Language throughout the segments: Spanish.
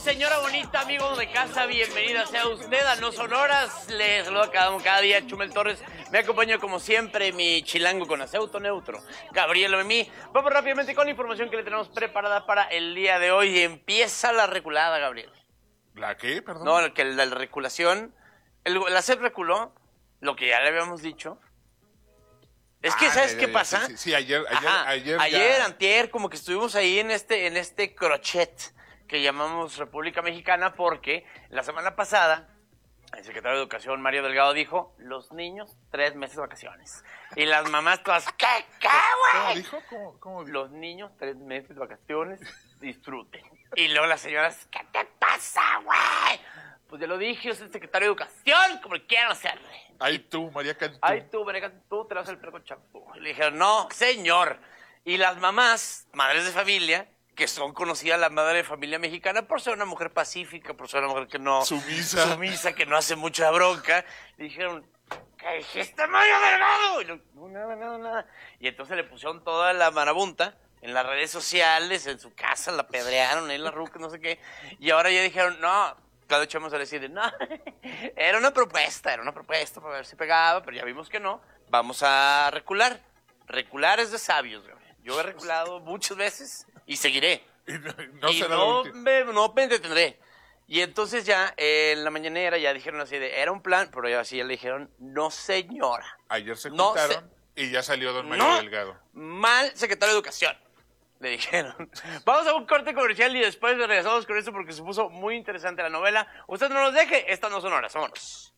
señora bonita, amigo de casa, bienvenida sea usted a No Sonoras. Les saludo cada día Chumel Torres. Me acompaña como siempre mi chilango con acento neutro, Gabriel Memí. Vamos rápidamente con la información que le tenemos preparada para el día de hoy. Empieza la reculada, Gabriel. ¿La qué, perdón? No, la reculación. La SEP reculó, lo que ya le habíamos dicho. Es que, ¿sabes qué pasa? Sí, ayer antier, como que estuvimos ahí en este crochet que llamamos República Mexicana, porque la semana pasada el secretario de Educación, Mario Delgado, dijo, los niños, 3 meses de vacaciones. Y las mamás todas, ¿qué, güey? ¿Cómo dijo? ¿Cómo dijo? Los niños, 3 meses de vacaciones, disfruten. Y luego las señoras, ¿qué te pasa, güey? Pues ya lo dije, yo soy el secretario de Educación, como quieran hacerle. Ay, tú, María Cantú. Ay, tú, María Cantú, te vas a hacer el pelo con champú. Le dijeron, no, señor. Y las mamás, madres de familia, que son conocidas la madre de familia mexicana por ser una mujer pacífica, por ser una mujer que no... Sumisa, que no hace mucha bronca. Le dijeron, ¿qué dijiste, Mario Delgado? Y no, nada. Y entonces le pusieron toda la marabunta en las redes sociales, en su casa, la pedrearon, en la ruca, no sé qué. Y ahora ya dijeron, no, Claudio Chamos a decir, no, era una propuesta para ver si pegaba, pero ya vimos que no. Vamos a recular. Recular es de sabios, Gabriel. Yo he reculado muchas veces y seguiré. No me detendré. Y entonces ya en la mañanera ya dijeron así era un plan, pero ya así ya le dijeron, no señora. Ayer se juntaron y ya salió don Mario Delgado. Mal secretario de Educación, le dijeron. Vamos a un corte comercial y después regresamos con esto porque se puso muy interesante la novela. Usted no nos deje, estas no son horas, vámonos.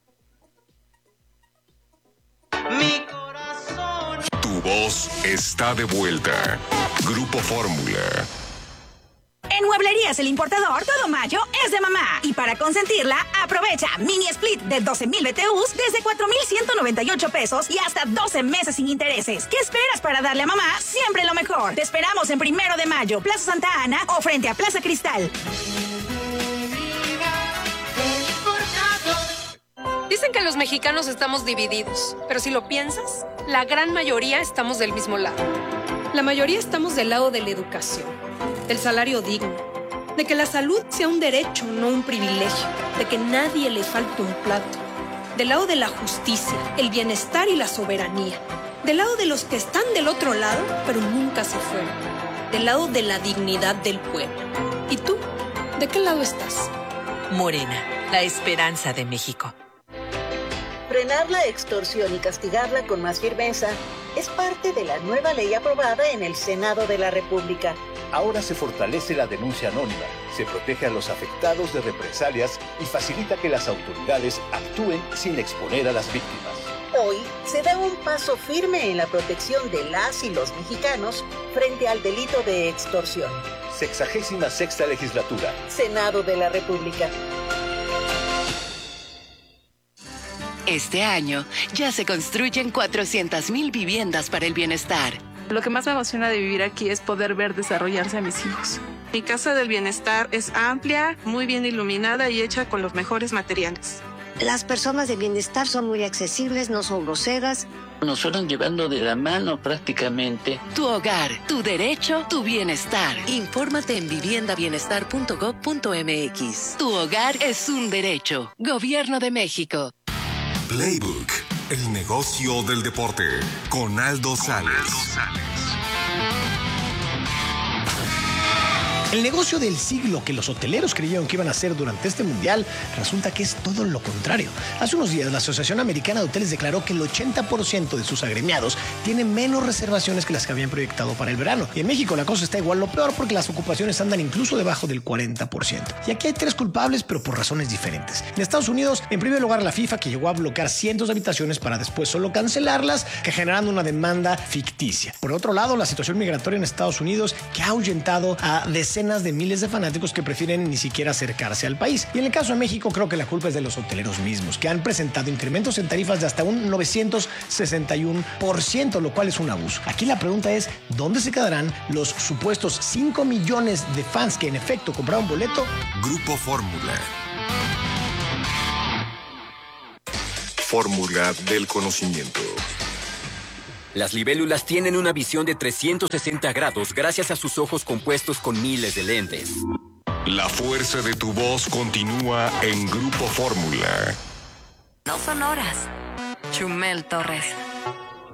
Mi corazón. Tu voz está de vuelta. Grupo Fórmula. En Mueblerías El Importador, todo mayo es de mamá. Y para consentirla, aprovecha mini split de 12,000 BTUs desde 4,198 pesos y hasta 12 meses sin intereses. ¿Qué esperas para darle a mamá siempre lo mejor? Te esperamos en 1 de mayo, Plaza Santa Ana o frente a Plaza Cristal. Dicen que los mexicanos estamos divididos, pero si lo piensas, la gran mayoría estamos del mismo lado. La mayoría estamos del lado de la educación, del salario digno, de que la salud sea un derecho, no un privilegio, de que nadie le falte un plato, del lado de la justicia, el bienestar y la soberanía, del lado de los que están del otro lado, pero nunca se fueron, del lado de la dignidad del pueblo. ¿Y tú? ¿De qué lado estás? Morena, la esperanza de México. Frenar la extorsión y castigarla con más firmeza es parte de la nueva ley aprobada en el Senado de la República. Ahora se fortalece la denuncia anónima, se protege a los afectados de represalias y facilita que las autoridades actúen sin exponer a las víctimas. Hoy se da un paso firme en la protección de las y los mexicanos frente al delito de extorsión. 66ª legislatura. Senado de la República. Este año ya se construyen 400,000 viviendas para el bienestar. Lo que más me emociona de vivir aquí es poder ver desarrollarse a mis hijos. Mi casa del bienestar es amplia, muy bien iluminada y hecha con los mejores materiales. Las personas de bienestar son muy accesibles, no son groseras. Nos fueron llevando de la mano prácticamente. Tu hogar, tu derecho, tu bienestar. Infórmate en viviendabienestar.gov.mx. Tu hogar es un derecho. Gobierno de México. Playbook, el negocio del deporte, con Aldo Sales. El negocio del siglo que los hoteleros creyeron que iban a hacer durante este mundial resulta que es todo lo contrario. Hace unos días la Asociación Americana de Hoteles declaró que el 80% de sus agremiados tienen menos reservaciones que las que habían proyectado para el verano. Y en México la cosa está igual, lo peor, porque las ocupaciones andan incluso debajo del 40%. Y aquí hay 3 culpables, pero por razones diferentes. En Estados Unidos, en primer lugar, la FIFA, que llegó a bloquear cientos de habitaciones para después solo cancelarlas, que generando una demanda ficticia. Por otro lado, la situación migratoria en Estados Unidos, que ha ahuyentado a decenas de miles de fanáticos que prefieren ni siquiera acercarse al país. Y en el caso de México, creo que la culpa es de los hoteleros mismos, que han presentado incrementos en tarifas de hasta un 961%, lo cual es un abuso. Aquí la pregunta es, ¿dónde se quedarán los supuestos 5 millones de fans que en efecto compraron boleto? Grupo Fórmula. Fórmula del conocimiento. Las libélulas tienen una visión de 360 grados gracias a sus ojos compuestos con miles de lentes. La fuerza de tu voz continúa en Grupo Fórmula. No son horas. Chumel Torres.